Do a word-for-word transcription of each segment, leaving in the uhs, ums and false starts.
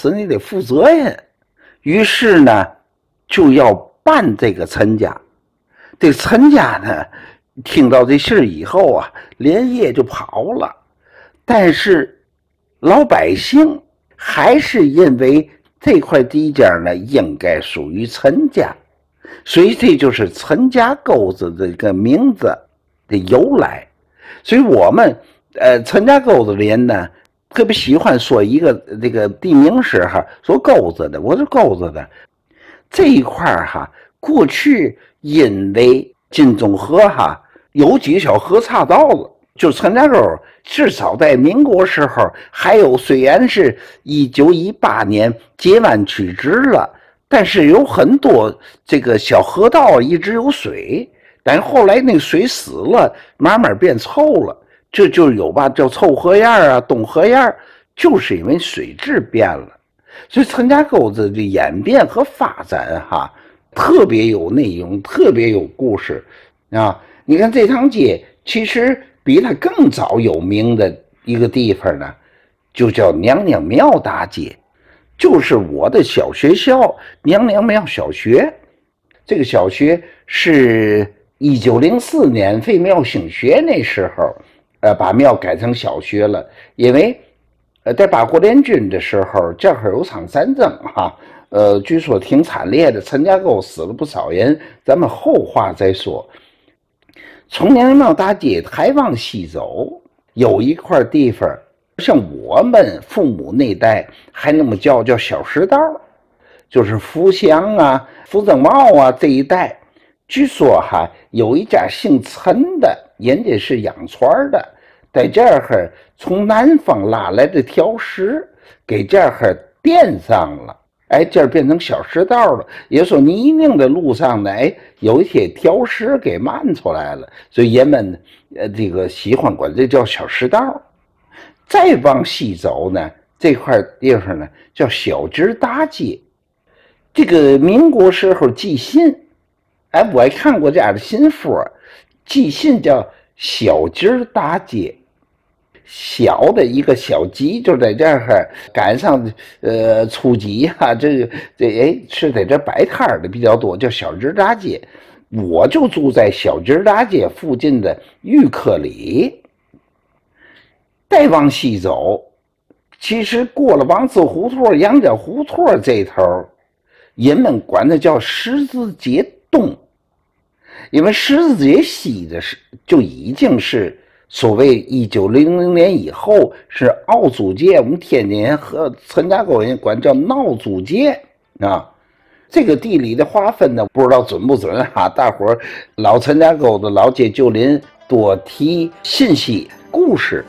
此你得负责任。于是呢，就要办这个陈家。这陈家呢，听到这事以后啊，连夜就跑了。但是老百姓还是认为这块地界呢，应该属于陈家，所以这就是陈家沟子这个名字的由来。所以我们呃陈家沟子的人呢，特别喜欢说一个这个地名时哈，说沟子的，我是沟子的这一块哈，过去因为金钟河哈有几条河岔道子，就陈家沟至少在民国时候还有，虽然是一九一八年截弯取直了，但是有很多这个小河道一直有水，但是后来那个水死了，慢慢变臭了，这就有吧叫臭河沿啊、东河沿，就是因为水质变了。所以陈家沟子的演变和发展哈，特别有内容，特别有故事啊！你看这趟街，其实比它更早有名的一个地方呢，就叫娘娘庙大街，就是我的小学校娘娘庙小学。这个小学是一九零四年废庙兴学那时候，呃，把庙改成小学了，因为呃，在八国联军的时候，正好有场战争哈，呃，据说挺惨烈的，陈家沟死了不少人，咱们后话再说。从娘娘庙大街还往西走，有一块地方，像我们父母那代还那么叫叫小石道，就是福祥啊、福正茂啊这一带。据说哈，有一家姓陈的，人家是养船的，在这儿从南方拉来的条石，给这儿垫上了。哎，这儿变成小石道了。也说泥泞的路上呢，哎，有一些条石给漫出来了，所以人们呃这个喜欢管这叫小石道。再往西走呢，这块地方呢叫小直大街。这个民国时候寄信，哎，我还看过这样的信封，寄信叫小直大街。小的一个小集就在这儿赶上呃初几啊，这个这哎是在这摆摊的比较多，叫小直大街。我就住在小直大街附近的玉科里。再往西走，其实过了王字胡同、杨家胡同这头，人们管它叫十字街东，因为十字街西的是就已经是所谓一九零零年以后是奥租界，我们天津人和陈家沟人管叫闹租界啊。这个地理的划分呢，不知道准不准哈、啊？大伙儿老陈家沟的老街旧邻多提信息故事。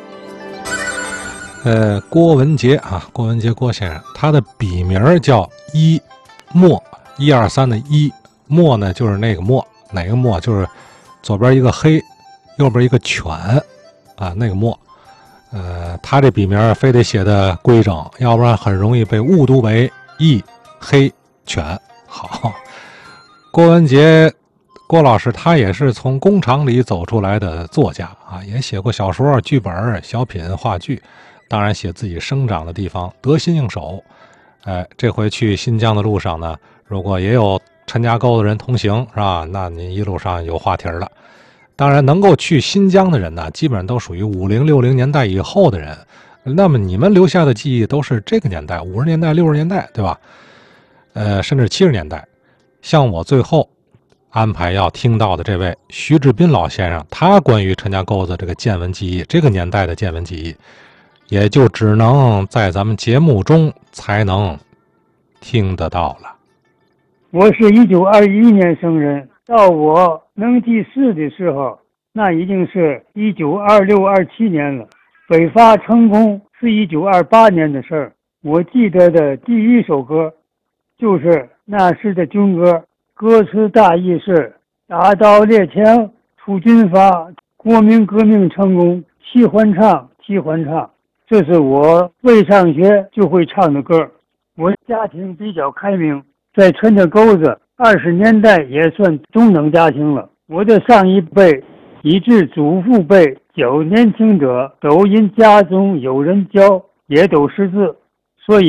呃，郭文杰啊，郭文杰郭先生，他的笔名叫一墨，一二三的一墨呢，就是那个墨，哪个墨？就是左边一个黑，右边一个犬啊，那个墨。呃，他这笔名非得写的规整，要不然很容易被误读为一黑犬。好，郭文杰郭老师他也是从工厂里走出来的作家啊，也写过小说、剧本、小品、话剧。当然写自己生长的地方，得心应手。哎，这回去新疆的路上呢，如果也有陈家沟的人同行，是吧？那您一路上有话题了。当然，能够去新疆的人呢，基本上都属于五零六零年代以后的人。那么你们留下的记忆都是这个年代，五十年代、六十年代，对吧？呃，甚至七十年代。像我最后安排要听到的这位徐志斌老先生，他关于陈家沟子这个见闻记忆，这个年代的见闻记忆。也就只能在咱们节目中才能听得到了。 我是一九二一年生人，到我能记事的时候，那已经是一九二六二七年了。北伐成功是一九二八年的事儿。我记得的第一首歌就是那时的军歌，歌词大意是：打倒列强出军阀，国民革命成功，齐欢唱，齐欢唱。这是我未上学就会唱的歌。我家庭比较开明，在陈家沟子二十年代也算中等家庭了。我的上一辈以至祖父辈较年轻者都因家中有人教，也都识字，所以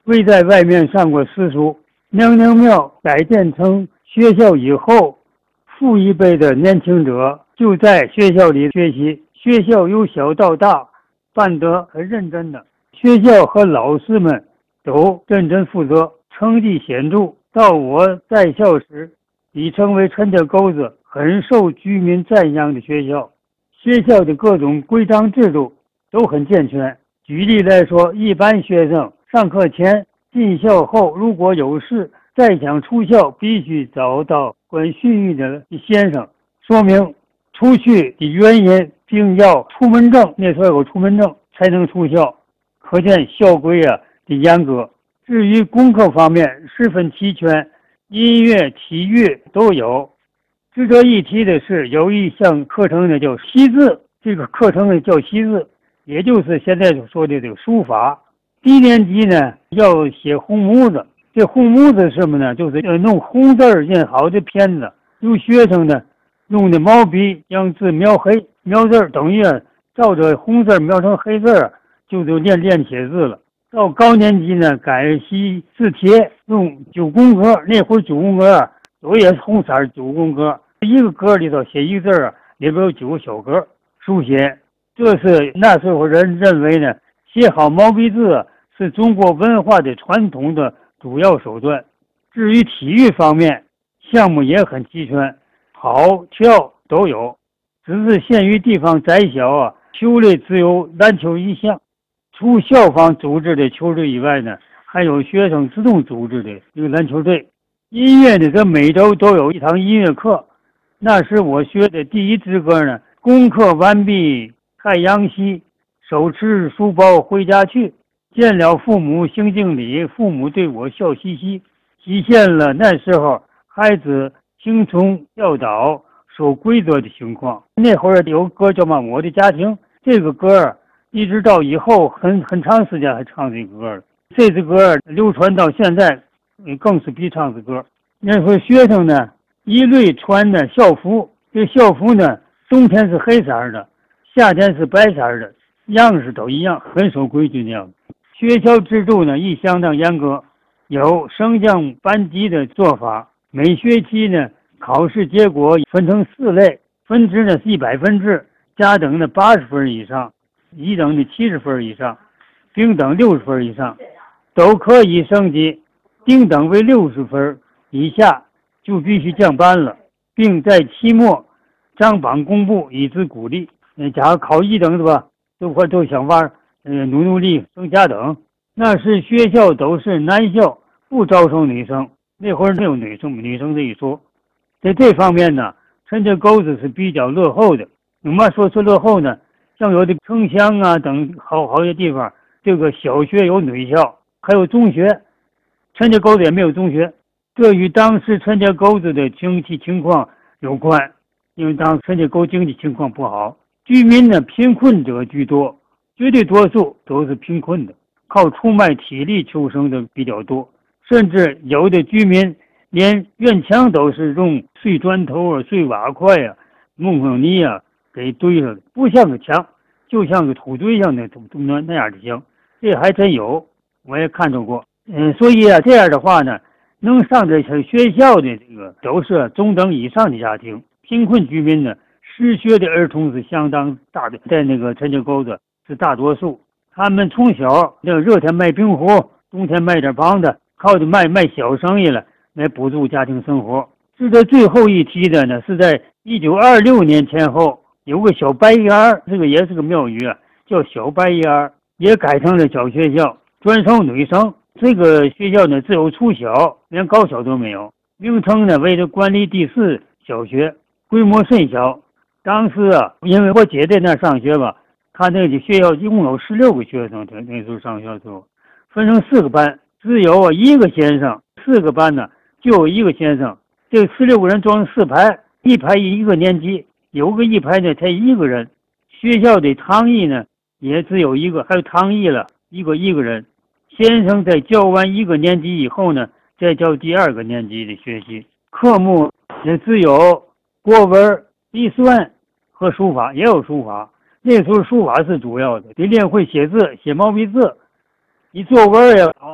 未在外面上过私塾。娘娘庙改建成学校以后，父一辈的年轻者就在学校里学习，学校由小到大办得很认真的，学校和老师们都认真负责，成绩显著。到我在校时，已成为陈家沟子很受居民赞扬的学校。学校的各种规章制度都很健全。举例来说，一般学生上课前、进校后，如果有事再想出校，必须找到管训育的先生说明出去的原因，并要出门证，那时候有出门证才能出校，可见校规啊的严格。至于功课方面十分齐全，音乐、体育都有。值得一提的是，有一项课程呢叫习字，这个课程呢叫习字，也就是现在所说的这个书法。低年级呢要写红模子，这红模子是什么呢？就是弄红字印好的片子，有学生呢用的毛笔将字描黑，描字等于照着红字描成黑字，就就练练写字了。到高年级呢改习字帖，用九宫格，那会儿九宫格都也是红色九宫格，一个格里头写一个字，里边有九个小格书写。这是那时候人认为呢，写好毛笔字是中国文化的传统的主要手段。至于体育方面，项目也很齐全，跑跳都有，只是限于地方窄小啊，球类只有篮球一项。除校方组织的球队以外呢，还有学生自动组织的一个篮球队。音乐呢，这每周都有一堂音乐课。那是我学的第一支歌呢，功课完毕太阳西，手持书包回家去，见了父母行敬礼，父母对我笑嘻嘻，体现了那时候孩子听从教导守规则的情况。那会儿有歌叫嘛我的家庭，这个歌一直到以后很很长时间还唱这个歌了，这支歌流传到现在更是必唱之歌。那会儿学生呢一律穿的校服，这校服呢冬天是黑色的，夏天是白色的，样式都一样，很守规矩那样。学校制度呢亦相当严格，有升降班级的做法。每学期呢考试结果分成四类，分值呢是一百分制，甲等的八十分以上，乙等的七十分以上，丙等六十分以上，都可以升级。丁等为六十分以下就必须降班了，并在期末张榜公布，以资鼓励。呃，假如考一等的吧，都会都想法呃努努力升甲等。那时学校都是男校，不招收女生，那会儿没有女生女生这一说。在这方面呢，陈家沟子是比较落后的。怎么说是落后呢？像有的城乡啊等好好些地方，这个小学有女校，还有中学，陈家沟子也没有中学。这与当时陈家沟子的经济情况有关，因为当时陈家沟经济情况不好，居民呢贫困者居多，绝对多数都是贫困的，靠出卖体力求生的比较多，甚至有的居民连院墙都是用碎砖头啊、碎瓦块啊、木头泥啊给堆上的，不像个墙，就像个土堆一样的那那样的墙，这还真有，我也看到过。嗯，所以啊，这样的话呢，能上这学校的这个都是中等以上的家庭，贫困居民呢，失学的儿童是相当大的，在那个陈家沟子是大多数。他们从小那热天卖冰壶，冬天卖点棒子，靠着卖卖小生意了来补助家庭生活。值得最后一提的呢，是在一九二六年前后，有个小白园，这个也是个庙宇啊，叫小白园，也改成了小学校，专收女生。这个学校呢只有初小，连高小都没有。名称呢为了管理第四小学，规模甚小。当时啊，因为我姐在那上学吧，她那个学校一共有十六个学生，那时候上学的时候分成四个班，只有一个先生，四个班呢就有一个先生。这十六个人装四排，一排一个年级，有个一排呢才一个人。学校的堂议呢也只有一个，还有堂议了一个一个人。先生在教完一个年级以后呢，再教第二个年级的学习。科目也只有国文、历算和书法，也有书法。那时候书法是主要的，得练会写字，写毛笔字。你作文也好，